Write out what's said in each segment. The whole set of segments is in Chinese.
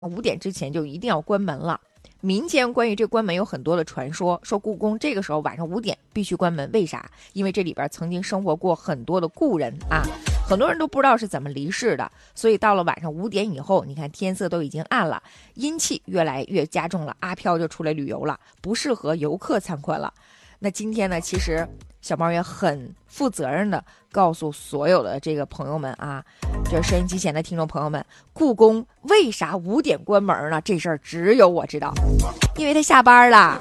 5点之前就一定要关门了。民间关于这关门有很多的传说，说故宫这个时候晚上5点必须关门，为啥？因为这里边曾经生活过很多的故人啊，很多人都不知道是怎么离世的，所以到了晚上5点以后，你看天色都已经暗了，阴气越来越加重了，阿飘就出来旅游了，不适合游客参观了。那今天呢，其实小猫也很负责任的告诉所有的这个朋友们啊，这收音机前的听众朋友们，故宫为啥5点关门呢？这事儿只有我知道，因为他下班了，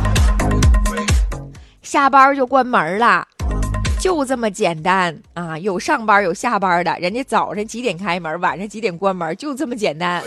下班就关门了，就这么简单啊！有上班有下班的，人家早上几点开门，晚上几点关门，就这么简单。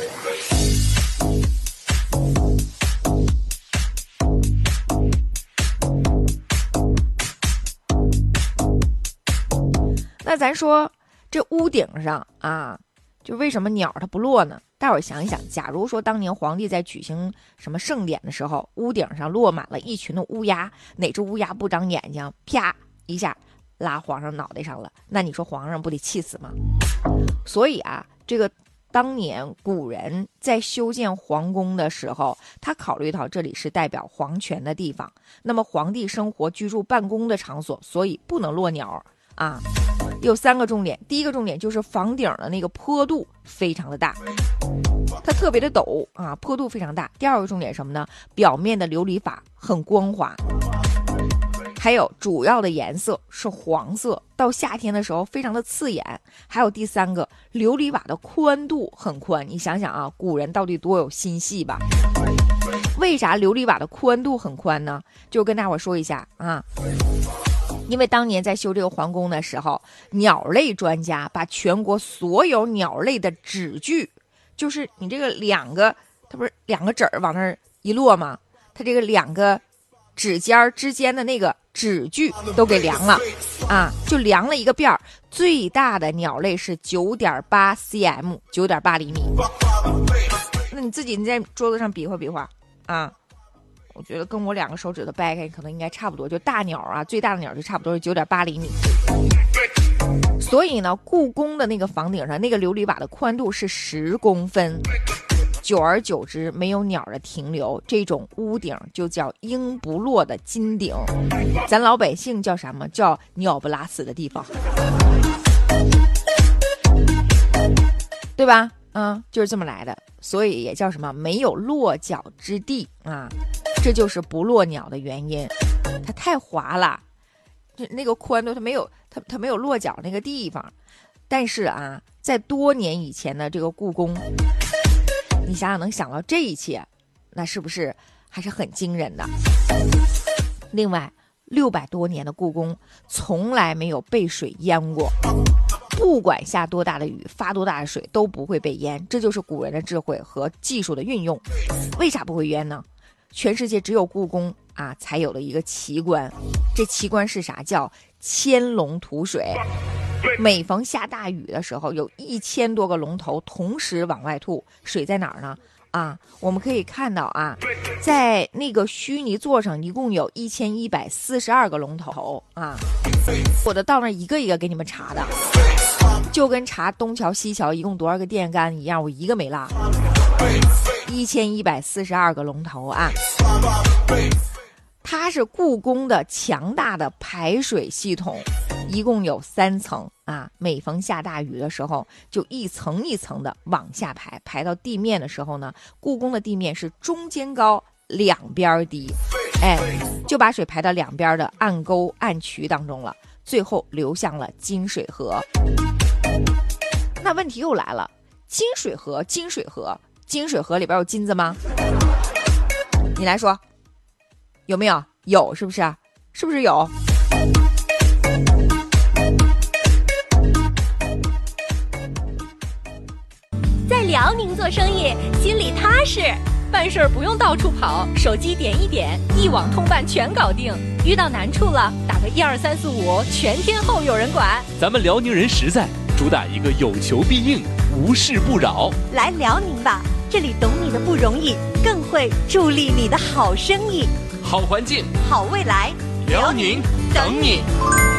那咱说这屋顶上啊，就为什么鸟它不落呢？待会儿想一想，假如说当年皇帝在举行什么盛典的时候，屋顶上落满了一群的乌鸦，哪只乌鸦不长眼睛，啪一下拉皇上脑袋上了，那你说皇上不得气死吗？所以啊，这个当年古人在修建皇宫的时候，他考虑到这里是代表皇权的地方，那么皇帝生活居住办公的场所，所以不能落鸟啊。有3个重点，第一个重点就是房顶的那个坡度非常的大，它特别的陡啊，坡度非常大。第2个重点是什么呢？表面的琉璃法很光滑，还有主要的颜色是黄色，到夏天的时候非常的刺眼。还有第3个，琉璃瓦的宽度很宽，你想想啊，古人到底多有心细吧？为啥琉璃瓦的宽度很宽呢？就跟大伙说一下啊。因为当年在修这个皇宫的时候，鸟类专家把全国所有鸟类的指距，就是你这个它不是2个指儿往那儿一落吗？它这个2个指尖之间的那个指距都给量了啊，就量了一个遍儿。最大的鸟类是 9.8 cm， 9.8厘米。那你自己在桌子上比划比划啊。我觉得跟我2个手指头掰开可能应该差不多，就大鸟啊，最大的鸟就差不多是 9.8厘米。所以呢，故宫的那个房顶上那个琉璃瓦的宽度是10公分，久而久之没有鸟的停留，这种屋顶就叫鹰不落的金顶，咱老百姓叫什么？叫鸟不拉屎的地方，对吧？就是这么来的，所以也叫什么？没有落脚之地啊。这就是不落鸟的原因，它太滑了，那个宽度它没有落脚那个地方。但是啊，在多年以前的这个故宫，你想想能想到这一切，那是不是还是很惊人的？另外，600多年的故宫从来没有被水淹过，不管下多大的雨，发多大的水都不会被淹，这就是古人的智慧和技术的运用。为啥不会淹呢？全世界只有故宫啊才有的一个奇观，这奇观是啥？叫千龙吐水。每逢下大雨的时候，有1000多个龙头同时往外吐水，在哪儿呢？啊，我们可以看到啊，在那个虚拟座上一共有1142个龙头啊，我的到那一个一个给你们查的，就跟查东桥西桥一共多少个电杆一样，我一个没落。1142个龙头啊，它是故宫的强大的排水系统，一共有3层啊。每逢下大雨的时候，就一层一层的往下排，排到地面的时候呢，故宫的地面是中间高两边低，就把水排到两边的暗沟暗渠当中了，最后流向了金水河。那问题又来了，金水河里边有金子吗？你来说，有没有？有，是不是？是不是有？ 在辽宁做生意，心里踏实，办事不用到处跑，手机点一点，一网通办全搞定。遇到难处了，打个12345，全天候有人管。 咱们辽宁人实在，主打一个有求必应，无事不扰。 来辽宁吧，这里懂你的不容易，更会助力你的好生意。 好环境， 好未来， 辽宁等你。